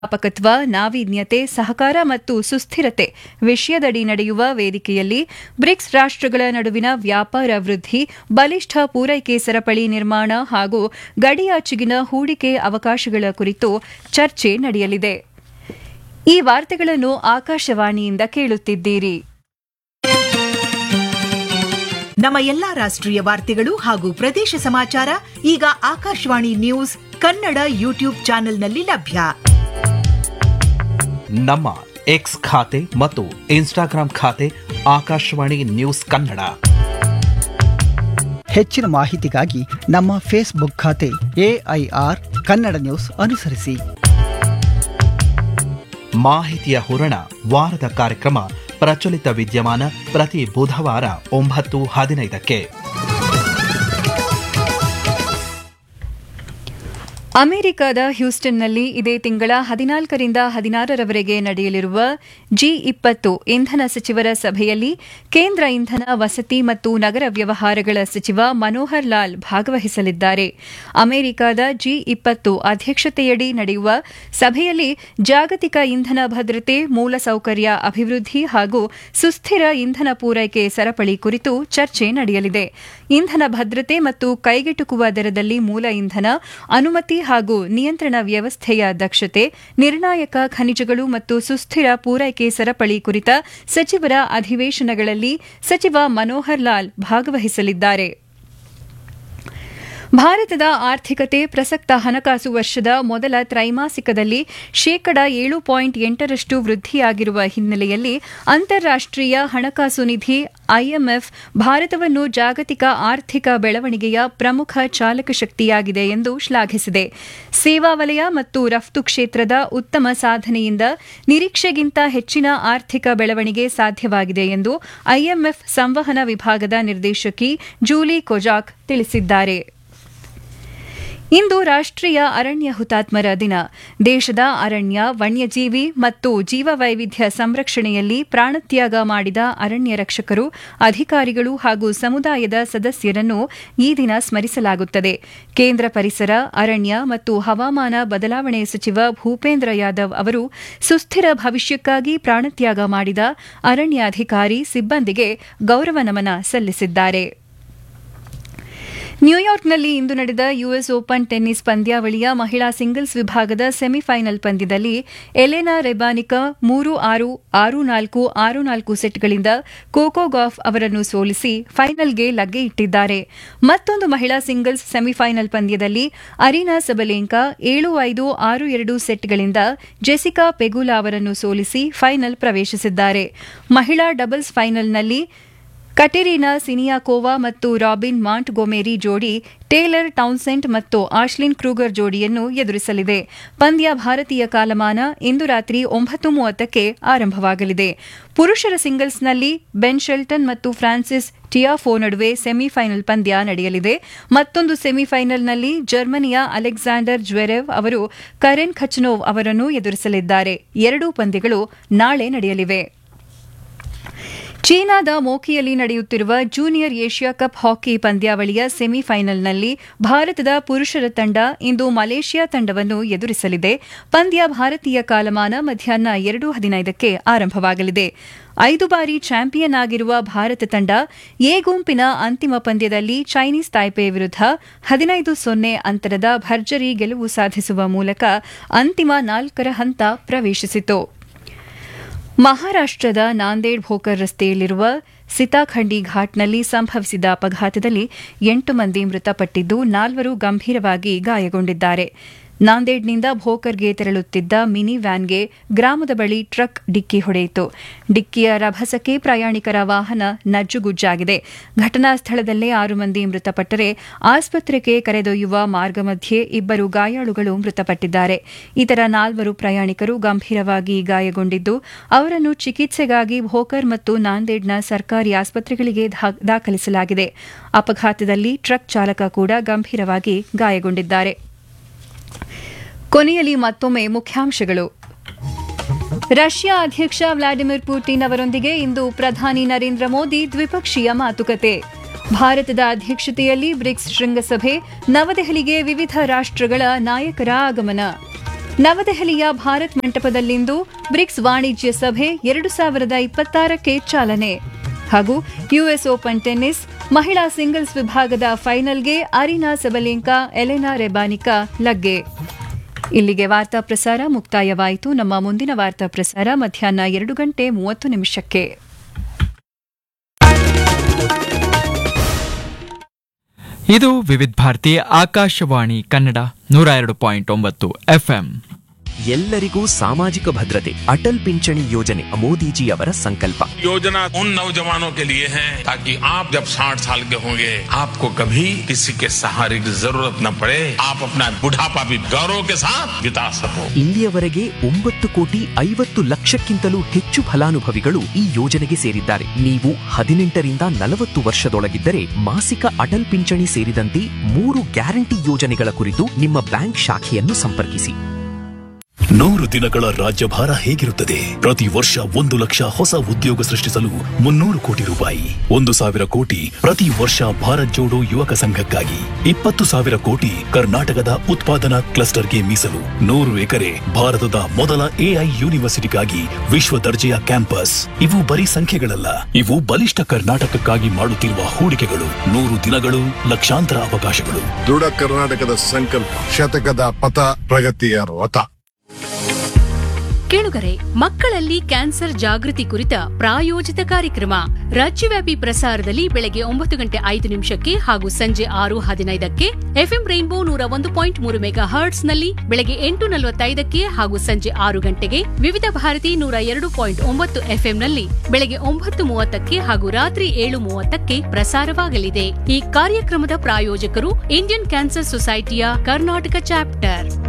ಸ್ಥಿತಿಸ್ಥಾಪಕತ್ವ, ನಾವೀನ್ಯತೆ, ಸಹಕಾರ ಮತ್ತು ಸುಸ್ಥಿರತೆ ವಿಷಯದಡಿ ನಡೆಯುವ ವೇದಿಕೆಯಲ್ಲಿ ಬ್ರಿಕ್ಸ್ ರಾಷ್ಟ್ರಗಳ ನಡುವಿನ ವ್ಯಾಪಾರ ವೃದ್ಧಿ, ಬಲಿಷ್ಠ ಪೂರೈಕೆ ಸರಪಳಿ ನಿರ್ಮಾಣ ಹಾಗೂ ಗಡಿಯಾಚೆಗಿನ ಹೂಡಿಕೆ ಅವಕಾಶಗಳ ಕುರಿತು ಚರ್ಚೆ ನಡೆಯಲಿದೆ. ಈ ವಾರ್ತೆಗಳನ್ನು ಆಕಾಶವಾಣಿಯಿಂದ ಕೇಳುತ್ತಿದ್ದೀರಿ. ನಮ್ಮ ಎಲ್ಲಾ ರಾಷ್ಟ್ರೀಯ ವಾರ್ತೆಗಳು ಹಾಗೂ ಪ್ರದೇಶ ಸಮಾಚಾರ ಈಗ ಆಕಾಶವಾಣಿ ನ್ಯೂಸ್ ಕನ್ನಡ ಯೂಟ್ಯೂಬ್ ಚಾನೆಲ್ನಲ್ಲಿ ಲಭ್ಯ. ನಮ್ಮ ಎಕ್ಸ್ ಖಾತೆ ಮತ್ತು ಇನ್ಸ್ಟಾಗ್ರಾಂ ಖಾತೆ ಆಕಾಶವಾಣಿ ನ್ಯೂಸ್ ಕನ್ನಡ. ಹೆಚ್ಚಿನ ಮಾಹಿತಿಗಾಗಿ ನಮ್ಮ ಫೇಸ್ಬುಕ್ ಖಾತೆ AIR ಕನ್ನಡ ನ್ಯೂಸ್ ಅನುಸರಿಸಿ. ಮಾಹಿತಿಯ ಹೂರಣ ವಾರದ ಕಾರ್ಯಕ್ರಮ ಪ್ರಚಲಿತ ವಿದ್ಯಮಾನ ಪ್ರತಿ ಬುಧವಾರ 9:15ಕ್ಕೆ. ಅಮೆರಿಕದ ಹ್ಯೂಸ್ಟನ್ನಲ್ಲಿ ಇದೇ ತಿಂಗಳ 14ರಿಂದ 16ರವರೆಗೆ ನಡೆಯಲಿರುವ G20 ಇಂಧನ ಸಚಿವರ ಸಭೆಯಲ್ಲಿ ಕೇಂದ್ರ ಇಂಧನ, ವಸತಿ ಮತ್ತು ನಗರ ವ್ಯವಹಾರಗಳ ಸಚಿವ ಮನೋಹರ್ ಲಾಲ್ ಭಾಗವಹಿಸಲಿದ್ದಾರೆ. ಅಮೆರಿಕದ G20 ಅಧ್ಯಕ್ಷತೆಯಡಿ ನಡೆಯುವ ಸಭೆಯಲ್ಲಿ ಜಾಗತಿಕ ಇಂಧನ ಭದ್ರತೆ, ಮೂಲಸೌಕರ್ಯ ಅಭಿವೃದ್ಧಿ ಹಾಗೂ ಸುಸ್ಥಿರ ಇಂಧನ ಪೂರೈಕೆ ಸರಪಳಿ ಕುರಿತು ಚರ್ಚೆ ನಡೆಯಲಿದೆ. ಇಂಧನ ಭದ್ರತೆ ಮತ್ತು ಕೈಗೆಟುಕುವ ದರದಲ್ಲಿ ಮೂಲ ಇಂಧನ, ಅನುಮತಿ ಹಾಗೂ ನಿಯಂತ್ರಣ ವ್ಯವಸ್ಥೆಯ ದಕ್ಷತೆ, ನಿರ್ಣಾಯಕ ಖನಿಜಗಳು ಮತ್ತು ಸುಸ್ಥಿರ ಪೂರೈಕೆ ಸರಪಳಿ ಕುರಿತ ಸಚಿವರ ಅಧಿವೇಶನಗಳಲ್ಲಿ ಸಚಿವ ಮನೋಹರ್ ಲಾಲ್ ಭಾಗವಹಿಸಲಿದ್ದಾರೆ. ಭಾರತದ ಆರ್ಥಿಕತೆ ಪ್ರಸಕ್ತ ಹಣಕಾಸು ವರ್ಷದ ಮೊದಲ ತ್ರೈಮಾಸಿಕದಲ್ಲಿ 7.8% ವೃದ್ಧಿಯಾಗಿರುವ ಹಿನ್ನೆಲೆಯಲ್ಲಿ ಅಂತಾರಾಷ್ಟೀಯ ಹಣಕಾಸು ನಿಧಿ IMF ಭಾರತವನ್ನು ಜಾಗತಿಕ ಆರ್ಥಿಕ ಬೆಳವಣಿಗೆಯ ಪ್ರಮುಖ ಚಾಲಕ ಶಕ್ತಿಯಾಗಿದೆ ಎಂದು ಶ್ಲಾಘಿಸಿದೆ. ಸೇವಾ ವಲಯ ಮತ್ತು ರಫ್ತು ಕ್ಷೇತ್ರದ ಉತ್ತಮ ಸಾಧನೆಯಿಂದ ನಿರೀಕ್ಷೆಗಿಂತ ಹೆಚ್ಚಿನ ಆರ್ಥಿಕ ಬೆಳವಣಿಗೆ ಸಾಧ್ಯವಾಗಿದೆ ಎಂದು IMF ಸಂವಹನ ವಿಭಾಗದ ನಿರ್ದೇಶಕಿ ಜೂಲಿ ಕೊಜಾಕ್ ತಿಳಿಸಿದ್ದಾರೆ. ಇಂದು ರಾಷ್ಟ್ರೀಯ ಅರಣ್ಯ ಹುತಾತ್ಮರ ದಿನ. ದೇಶದ ಅರಣ್ಯ, ವನ್ಯಜೀವಿ ಮತ್ತು ಜೀವವೈವಿಧ್ಯ ಸಂರಕ್ಷಣೆಯಲ್ಲಿ ಪ್ರಾಣತ್ಯಾಗ ಮಾಡಿದ ಅರಣ್ಯ ರಕ್ಷಕರು, ಅಧಿಕಾರಿಗಳು ಹಾಗೂ ಸಮುದಾಯದ ಸದಸ್ಯರನ್ನು ಈ ದಿನ ಸ್ಮರಿಸಲಾಗುತ್ತದೆ. ಕೇಂದ್ರ ಪರಿಸರ, ಅರಣ್ಯ ಮತ್ತು ಹವಾಮಾನ ಬದಲಾವಣೆ ಸಚಿವ ಭೂಪೇಂದ್ರ ಯಾದವ್ ಅವರು ಸುಸ್ಥಿರ ಭವಿಷ್ಯಕ್ಕಾಗಿ ಪ್ರಾಣತ್ಯಾಗ ಮಾಡಿದ ಅರಣ್ಯಾಧಿಕಾರಿ, ಸಿಬ್ಬಂದಿಗೆ ಗೌರವ ನಮನ ಸಲ್ಲಿಸಿದ್ದಾರೆ. ನ್ಯೂಯಾರ್ಕ್ನಲ್ಲಿ ಇಂದು ನಡೆದ ಯುಎಸ್ ಓಪನ್ ಟೆನ್ನಿಸ್ ಪಂದ್ಯಾವಳಿಯ ಮಹಿಳಾ ಸಿಂಗಲ್ಸ್ ವಿಭಾಗದ ಸೆಮಿಫೈನಲ್ ಪಂದ್ಯದಲ್ಲಿ ಎಲೆನಾ ರೆಬಾನಿಕಾ 3-6, 6-4, 6-4 ಸೆಟ್ಗಳಿಂದ ಕೋಕೋ ಗಾಫ್ ಅವರನ್ನು ಸೋಲಿಸಿ ಫೈನಲ್ಗೆ ಲಗ್ಗೆ ಇಟ್ಟಿದ್ದಾರೆ. ಮತ್ತೊಂದು ಮಹಿಳಾ ಸಿಂಗಲ್ಸ್ ಸೆಮಿಫೈನಲ್ ಪಂದ್ಯದಲ್ಲಿ ಅರೀನಾ ಸಬಲೆಂಕಾ 7-5, 6-2 ಸೆಟ್ಗಳಿಂದ ಜೆಸಿಕಾ ಪೆಗುಲಾ ಅವರನ್ನು ಸೋಲಿಸಿ ಫೈನಲ್ ಪ್ರವೇಶಿಸಿದ್ದಾರೆ. ಮಹಿಳಾ ಡಬಲ್ಸ್ ಫೈನಲ್ನಲ್ಲಿ ಕಟೆರಿನಾ ಸಿನಿಯಾಕೋವಾ ಮತ್ತು ರಾಬಿನ್ ಮಾಂಟ್ಗೊಮೆರಿ ಜೋಡಿ ಟೇಲರ್ ಟೌನ್ಸೆಂಟ್ ಮತ್ತು ಆಶ್ಲಿನ್ ಕ್ರೂಗರ್ ಜೋಡಿಯನ್ನು ಎದುರಿಸಲಿದೆ. ಪಂದ್ಯ ಭಾರತೀಯ ಕಾಲಮಾನ ಇಂದು ರಾತ್ರಿ 9:30ಕ್ಕೆ ಆರಂಭವಾಗಲಿದೆ. ಪುರುಷರ ಸಿಂಗಲ್ಸ್ನಲ್ಲಿ ಬೆನ್ ಶೆಲ್ಟನ್ ಮತ್ತು ಫ್ರಾನ್ಸಿಸ್ ಟಿಯಾಫೋ ನಡುವೆ ಸೆಮಿಫೈನಲ್ ಪಂದ್ಯ ನಡೆಯಲಿದೆ. ಮತ್ತೊಂದು ಸೆಮಿಫೈನಲ್ನಲ್ಲಿ ಜರ್ಮನಿಯ ಅಲೆಕ್ಸಾಂಡರ್ ಜ್ವೆರೆವ್ ಅವರು ಕರೆನ್ ಖಚ್ನೋವ್ ಅವರನ್ನು ಎದುರಿಸಲಿದ್ದಾರೆ. ಎರಡೂ ಪಂದ್ಯಗಳು ನಾಳೆ ನಡೆಯಲಿವೆ. ಚೀನಾದ ಮೋಕಿಯಲ್ಲಿ ನಡೆಯುತ್ತಿರುವ ಜೂನಿಯರ್ ಏಷ್ಯಾ ಕಪ್ ಹಾಕಿ ಪಂದ್ಯಾವಳಿಯ ಸೆಮಿಫೈನಲ್ನಲ್ಲಿ ಭಾರತದ ಪುರುಷರ ತಂಡ ಇಂದು ಮಲೇಷ್ಯಾ ತಂಡವನ್ನು ಎದುರಿಸಲಿದೆ. ಪಂದ್ಯ ಭಾರತೀಯ ಕಾಲಮಾನ ಮಧ್ಯಾಹ್ನ 2:15ಕ್ಕೆ ಆರಂಭವಾಗಲಿದೆ. 5 ಬಾರಿ ಚಾಂಪಿಯನ್ ಆಗಿರುವ ಭಾರತ ತಂಡ ಎ ಗುಂಪಿನ ಅಂತಿಮ ಪಂದ್ಯದಲ್ಲಿ ಚೈನೀಸ್ ತಾಯ್ಪೆ ವಿರುದ್ಧ 15-0 ಅಂತರದ ಭರ್ಜರಿ ಗೆಲುವು ಸಾಧಿಸುವ ಮೂಲಕ ಅಂತಿಮ 4ರ ಹಂತ ಪ್ರವೇಶಿಸಿತು. ಮಹಾರಾಷ್ಟದ ನಾಂದೇಡ್ ಭೋಕರ್ ರಸ್ತೆಯಲ್ಲಿರುವ ಸಿತಾಖಂಡಿ ಘಾಟ್ನಲ್ಲಿ ಸಂಭವಿಸಿದ ಅಪಘಾತದಲ್ಲಿ 8 ಮಂದಿ ಮೃತಪಟ್ಟಿದ್ದು 4 ಗಂಭೀರವಾಗಿ ಗಾಯಗೊಂಡಿದ್ದಾರೆ. ನಾಂದೇಡ್ನಿಂದ ಭೋಕರ್ಗೆ ತೆರಳುತ್ತಿದ್ದ ಮಿನಿ ವ್ಯಾನ್ಗೆ ಗ್ರಾಮದ ಬಳಿ ಟ್ರಕ್ ಡಿಕ್ಕಿ ಹೊಡೆಯಿತು. ಡಿಕ್ಕಿಯ ರಭಸಕ್ಕೆ ಪ್ರಯಾಣಿಕರ ವಾಹನ ನಜ್ಜುಗುಜ್ಜಾಗಿದೆ. ಘಟನಾ ಸ್ಥಳದಲ್ಲೇ 6 ಮಂದಿ ಮೃತಪಟ್ಟರೆ ಆಸ್ಪತ್ರೆಗೆ ಕರೆದೊಯ್ಯುವ ಮಾರ್ಗ ಮಧ್ಯೆ 2 ಗಾಯಾಳುಗಳು ಮೃತಪಟ್ಟಿದ್ದಾರೆ. ಇತರ 4 ಪ್ರಯಾಣಿಕರು ಗಂಭೀರವಾಗಿ ಗಾಯಗೊಂಡಿದ್ದು ಅವರನ್ನು ಚಿಕಿತ್ಸೆಗಾಗಿ ಭೋಕರ್ ಮತ್ತು ನಾಂದೇಡ್ನ ಸರ್ಕಾರಿ ಆಸ್ಪತ್ರೆಗಳಿಗೆ ದಾಖಲಿಸಲಾಗಿದೆ. ಅಪಘಾತದಲ್ಲಿ ಟ್ರಕ್ ಚಾಲಕ ಕೂಡ ಗಂಭೀರವಾಗಿ ಗಾಯಗೊಂಡಿದ್ದಾರೆ. ಕೊನೆಯಲ್ಲಿ ಮತ್ತೊಮ್ಮೆ ಮುಖ್ಯಾಂಶಗಳು. ರಷ್ಯಾ ಅಧ್ಯಕ್ಷ ವ್ಲಾಡಿಮಿರ್ ಪುಟಿನ್ ಅವರೊಂದಿಗೆ ಇಂದು ಪ್ರಧಾನಿ ನರೇಂದ್ರ ಮೋದಿ ದ್ವಿಪಕ್ಷೀಯ ಮಾತುಕತೆ. ಭಾರತದ ಅಧ್ಯಕ್ಷತೆಯಲ್ಲಿ ಬ್ರಿಕ್ಸ್ ಶೃಂಗಸಭೆ, ನವದೆಹಲಿಗೆ ವಿವಿಧ ರಾಷ್ಟ್ರಗಳ ನಾಯಕರ ಆಗಮನ. ನವದೆಹಲಿಯ ಭಾರತ್ ಮಂಟಪದಲ್ಲಿಂದು ಬ್ರಿಕ್ಸ್ ವಾಣಿಜ್ಯ ಸಭೆ 2026ಕ್ಕೆ ಚಾಲನೆ. ಹಾಗೂ ಯುಎಸ್ ಓಪನ್ ಟೆನ್ನಿಸ್ ಮಹಿಳಾ ಸಿಂಗಲ್ಸ್ ವಿಭಾಗದ ಫೈನಲ್ಗೆ ಅರಿನಾ ಸಬಲೆಂಕಾ, ಎಲೆನಾ ರೆಬಾನಿಕಾ ಲಗ್ಗೆ. ಇಲ್ಲಿಗೆ ವಾರ್ತಾ ಪ್ರಸಾರ ಮುಕ್ತಾಯವಾಯಿತು. ನಮ್ಮ ಮುಂದಿನ ವಾರ್ತಾ ಪ್ರಸಾರ ಮಧ್ಯಾಹ್ನ 2:30 ಇದು ವಿವಿಧ ಭಾರತಿ ಆಕಾಶವಾಣಿ ಕನ್ನಡ 102.9 FM. ಎಲ್ಲರಿಗೂ ಸಾಮಾಜಿಕ ಭದ್ರತೆ ಅಟಲ್ ಪಿಂಚಣಿ ಯೋಜನೆ ಮೋದಿಜಿ ಅವರ ಸಂಕಲ್ಪ. योजना उन नौजवानों के लिए है ताकि आप जब 60 साल के होंगे आपको कभी किसी के सहारे की जरूरत न पड़े, आप अपना बुढ़ापा भी गौरव के साथ बिता सको. ಇಲ್ಲಿಯವರೆಗೆ 9,50,00,000ಕ್ಕಿಂತಲೂ ಹೆಚ್ಚು ಫಲಾನುಭವಿಗಳು ಈ ಯೋಜನೆಗೆ ಸೇರಿದ್ದಾರೆ. ನೀವು 18ರಿಂದ 40 ವರ್ಷದೊಳಗಿದ್ದರೆ ಮಾಸಿಕ ಅಟಲ್ ಪಿಂಚಣಿ ಸೇರಿದಂತೆ 3 ಗ್ಯಾರಂಟಿ ಯೋಜನೆಗಳ ಕುರಿತು ನಿಮ್ಮ ಬ್ಯಾಂಕ್ ಶಾಖೆಯನ್ನು ಸಂಪರ್ಕಿಸಿ. 100 ದಿನಗಳ ರಾಜ್ಯಭಾರ ಹೇಗಿರುತ್ತದೆ? ಪ್ರತಿ ವರ್ಷ 1 ಲಕ್ಷ ಹೊಸ ಉದ್ಯೋಗ ಸೃಷ್ಟಿಸಲು 300 ಕೋಟಿ ರೂಪಾಯಿ, 1,000 ಕೋಟಿ ಪ್ರತಿ ವರ್ಷ ಭಾರತ್ ಜೋಡೋ ಯುವಕ ಸಂಘಕ್ಕಾಗಿ, 20,000 ಕೋಟಿ ಕರ್ನಾಟಕದ ಉತ್ಪಾದನಾ ಕ್ಲಸ್ಟರ್ಗೆ ಮೀಸಲು, 100 ಎಕರೆ ಭಾರತದ ಮೊದಲ AI ಯೂನಿವರ್ಸಿಟಿಗಾಗಿ ವಿಶ್ವ ದರ್ಜೆಯ ಕ್ಯಾಂಪಸ್. ಇವು ಬರೀ ಸಂಖ್ಯೆಗಳಲ್ಲ, ಇವು ಬಲಿಷ್ಠ ಕರ್ನಾಟಕಕ್ಕಾಗಿ ಮಾಡುತ್ತಿರುವ ಹೂಡಿಕೆಗಳು. 100 ದಿನಗಳು, ಲಕ್ಷಾಂತರ ಅವಕಾಶಗಳು. ದೃಢ ಕರ್ನಾಟಕದ ಸಂಕಲ್ಪ, ಶತಕದ ಪಥ, ಪ್ರಗತಿಯ ರಥ. ಕೇಳುಗರೆ, ಮಕ್ಕಳಲ್ಲಿ ಕ್ಯಾನ್ಸರ್ ಜಾಗೃತಿ ಕುರಿತ ಪ್ರಾಯೋಜಿತ ಕಾರ್ಯಕ್ರಮ ರಾಜ್ಯವ್ಯಾಪಿ ಪ್ರಸಾರದಲ್ಲಿ ಬೆಳಗ್ಗೆ 9:05 ಹಾಗೂ ಸಂಜೆ 6:15 ಎಫ್ಎಂ ರೈನ್ಬೋ 101.3 ಮೆಗಾ ಹರ್ಟ್ಸ್ನಲ್ಲಿ ಬೆಳಗ್ಗೆ 8:45 ಹಾಗೂ ಸಂಜೆ 6 ಗಂಟೆಗೆ, ವಿವಿಧ ಭಾರತಿ 102.9 ಎಫ್ಎಂನಲ್ಲಿ ಬೆಳಗ್ಗೆ 9:30 ಹಾಗೂ ರಾತ್ರಿ 7:30 ಪ್ರಸಾರವಾಗಲಿದೆ. ಈ ಕಾರ್ಯಕ್ರಮದ ಪ್ರಾಯೋಜಕರು ಇಂಡಿಯನ್ ಕ್ಯಾನ್ಸರ್ ಸೊಸೈಟಿಯ ಕರ್ನಾಟಕ ಚಾಪ್ಟರ್.